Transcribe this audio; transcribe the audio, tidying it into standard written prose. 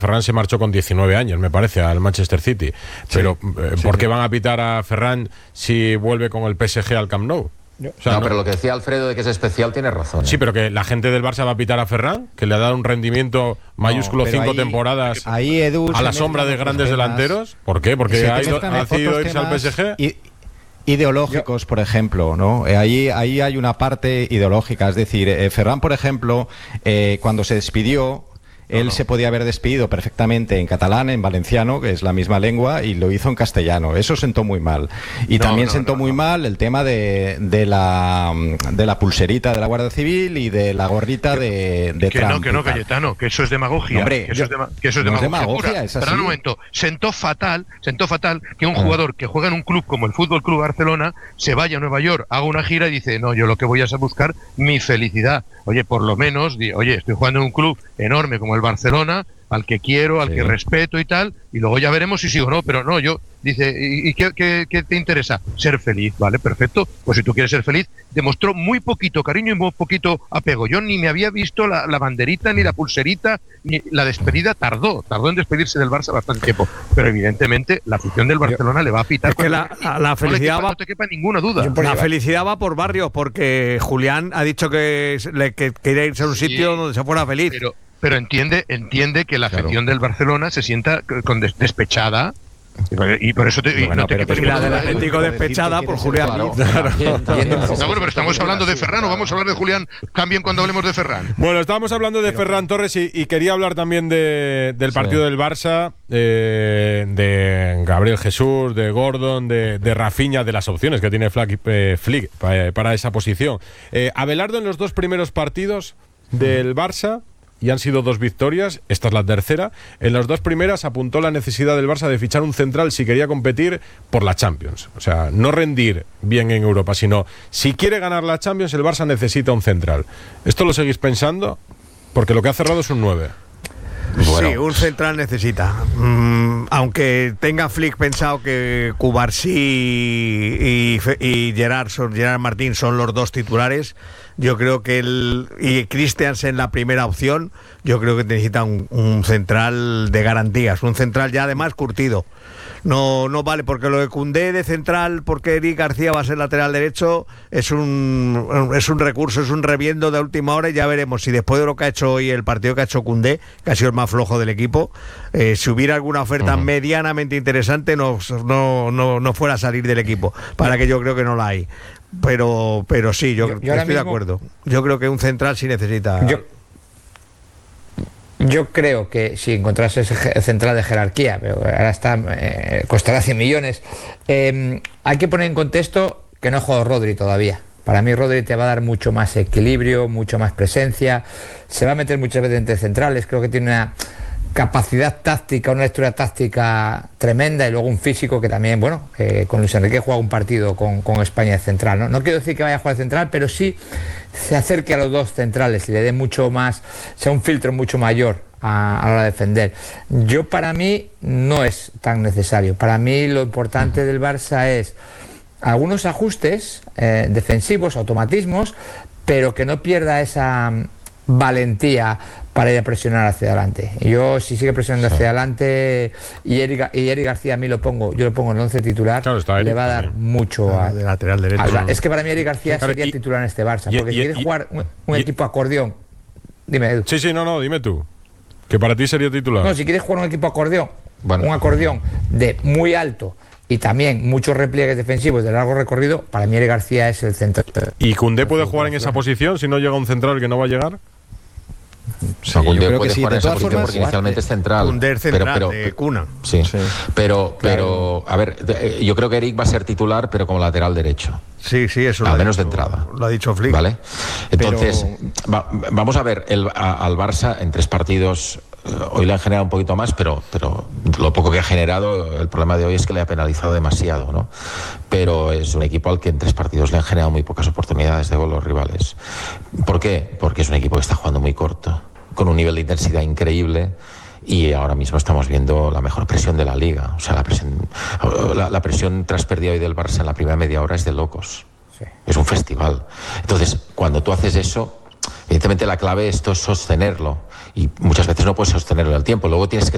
Ferran se marchó con 19 años, me parece, al Manchester City. Pero ¿por qué van a pitar a Ferran si vuelve con el PSG al Camp Nou? O sea, no, pero lo que decía Alfredo de que es especial tiene razón. Sí, pero que la gente del Barça va a pitar a Ferran, que le ha dado un rendimiento mayúsculo 5 temporadas Edu, a la sombra de grandes delanteros. ¿Por qué? Porque ha decidido irse al PSG. Ideológicos, por ejemplo, ¿no? Ahí hay una parte ideológica. Es decir, Ferran, por ejemplo, cuando se despidió, él se podía haber despedido perfectamente en catalán, en valenciano, que es la misma lengua, y lo hizo en castellano. Eso sentó muy mal. Y también sentó muy mal el tema de la pulserita de la Guardia Civil y de la gorrita de Trump. Que no, Cayetano, que eso es demagogia. Hombre, que eso es demagogia. Pero un momento, sentó fatal que un jugador que juega en un club como el Fútbol Club Barcelona se vaya a Nueva York, haga una gira y dice, no, yo lo que voy a es a buscar mi felicidad. Oye, por lo menos, estoy jugando en un club enorme como el Barcelona, al que quiero, al que respeto y tal, y luego ya veremos si sí o no, pero no, dice, ¿y qué te interesa? Ser feliz, ¿vale? Perfecto, pues si tú quieres ser feliz, demostró muy poquito cariño y muy poquito apego. Yo ni me había visto la banderita, ni la pulserita, ni la despedida, tardó en despedirse del Barça bastante tiempo, pero evidentemente la afición del Barcelona le va a pitar. Es que la felicidad no te quepa ninguna duda. La felicidad va por barrios, porque Julián ha dicho que quería irse a un sitio donde se fuera feliz. Pero entiende que la afición del Barcelona se sienta despechada, y por eso la del Atlético despechada por Julián. Pero estamos hablando de Ferran, o vamos a hablar de Julián también cuando hablemos de Ferran. Bueno, estábamos hablando de Ferran Torres y quería hablar también del partido del Barça, de Gabriel Jesús, de Gordon, de Rafinha, de las opciones que tiene Flick para esa posición. Abelardo en los 2 primeros partidos del Barça, y han sido 2 victorias, esta es la tercera. En las 2 primeras apuntó la necesidad del Barça de fichar un central si quería competir por la Champions. O sea, no rendir bien en Europa, sino si quiere ganar la Champions, el Barça necesita un central. ¿Esto lo seguís pensando? Porque lo que ha cerrado es un 9. Bueno. Sí, un central necesita. Aunque tenga Flick pensado que Cubarsí y Gerard Martín son los 2 titulares, yo creo que y Christensen la primera opción, yo creo que necesita un central de garantías, un central ya además curtido. No vale, porque lo de Koundé de central, porque Eric García va a ser lateral derecho, es un recurso, es un reviendo de última hora, y ya veremos si después de lo que ha hecho hoy, el partido que ha hecho Koundé, que ha sido el más flojo del equipo, si hubiera alguna oferta medianamente interesante, no fuera a salir del equipo, para que yo creo que no la hay. Pero sí, yo estoy de acuerdo. Yo creo que un central sí necesita. Yo creo que si encontrase ese central de jerarquía, pero ahora costará 100 millones, hay que poner en contexto que no ha jugado Rodri todavía. Para mí Rodri te va a dar mucho más equilibrio, mucho más presencia, se va a meter muchas veces entre centrales, creo que tiene una capacidad táctica, una lectura táctica tremenda, y luego un físico que también, con Luis Enrique juega un partido con España de central, ¿no? Quiero decir que vaya a jugar de central, pero sí se acerque a los 2 centrales y le dé mucho más, sea un filtro mucho mayor a la hora de defender. Para mí no es tan necesario. Para mí lo importante del Barça es algunos ajustes defensivos, automatismos, pero que no pierda esa valentía para ir a presionar hacia adelante. Yo, si sigue presionando hacia adelante, y Eric García yo lo pongo en el 11 titular, le va a dar mucho de lateral derecho. Es que para mí Eric García sería titular en este Barça, porque si quieres jugar un equipo acordeón, dime, Edu. Sí, dime tú, que para ti sería titular. No, si quieres jugar un equipo acordeón, un acordeón de muy alto y también muchos repliegues defensivos de largo recorrido, para mí Eric García es el centro. ¿Y Koundé puede jugar en esa posición si no llega un central que no va a llegar? Sí, Koundé puede jugar en esa posición porque inicialmente es central. Koundé es central, de cuna. Sí. Pero a ver, yo creo que Eric va a ser titular, pero como lateral derecho. Sí, eso. Al menos de entrada. Lo ha dicho Flick. ¿Vale? Entonces, vamos a ver al Barça en 3 partidos. Hoy le han generado un poquito más, pero lo poco que ha generado, el problema de hoy es que le ha penalizado demasiado, ¿no? Pero es un equipo al que en 3 partidos le han generado muy pocas oportunidades de gol los rivales. ¿Por qué? Porque es un equipo que está jugando muy corto, con un nivel de intensidad increíble, y ahora mismo estamos viendo la mejor presión de la Liga. O sea, la presión tras pérdida hoy del Barça en la primera media hora es de locos. Sí. Es un festival. Entonces, cuando tú haces eso, evidentemente la clave es sostenerlo, y muchas veces no puedes sostenerlo en el tiempo. Luego tienes que